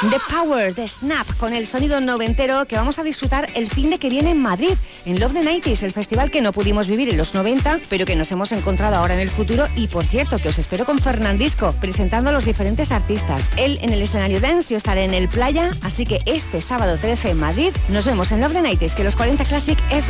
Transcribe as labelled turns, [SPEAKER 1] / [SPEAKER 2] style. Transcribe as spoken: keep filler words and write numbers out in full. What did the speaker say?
[SPEAKER 1] The Power de Snap con el sonido noventero que vamos a disfrutar el fin de que viene en Madrid, en Love the noventa, el festival que no pudimos vivir en los noventa, pero que nos hemos encontrado ahora en el futuro. Y por cierto, que os espero con Fernandisco, presentando a los diferentes artistas. Él en el escenario dance, yo estaré en el playa, así que este sábado trece en Madrid nos vemos en Love the noventa, que los cuarenta Classic es